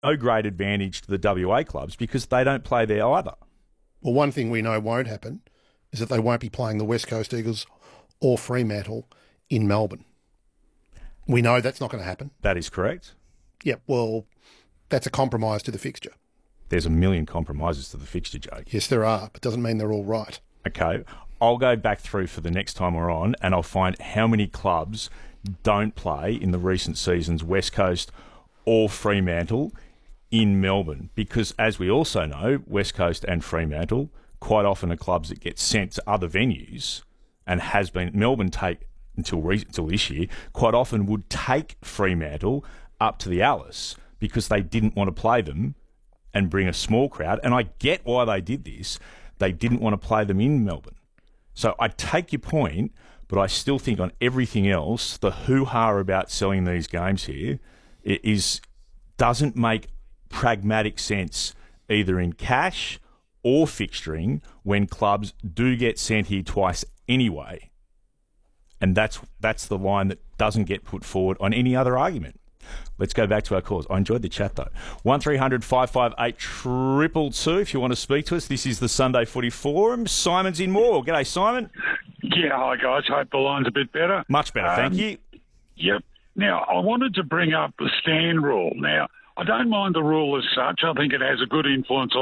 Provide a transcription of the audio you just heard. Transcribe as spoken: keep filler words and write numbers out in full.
no great advantage to the W A clubs because they don't play there either. Well, one thing we know won't happen is that they won't be playing the West Coast Eagles or Fremantle in Melbourne. We know that's not going to happen. That is correct. Yeah, well, that's a compromise to the fixture. There's a million compromises to the fixture, Jake. Yes, there are, but doesn't mean they're all right. Okay, I'll go back through for the next time we're on and I'll find how many clubs don't play in the recent seasons West Coast or Fremantle in Melbourne, because as we also know, West Coast and Fremantle quite often are clubs that get sent to other venues, and has been Melbourne take until re- until this year quite often would take Fremantle up to the Alice because they didn't want to play them and bring a small crowd. And I get why they did this. They didn't want to play them in Melbourne. So I take your point, but I still think on everything else, the hoo-ha about selling these games here is doesn't make pragmatic sense either in cash or fixturing when clubs do get sent here twice anyway. And that's that's the line that doesn't get put forward on any other argument. Let's go back to our calls. I enjoyed the chat, though. one three hundred five five eight two two two if you want to speak to us. This is the Sunday Footy Forum. Simon's in Moore. G'day, Simon. Yeah, hi, guys. Hope the line's a bit better. Much better, thank um, you. Yep. Now, I wanted to bring up the stand rule. Now, I don't mind the rule as such. I think it has a good influence on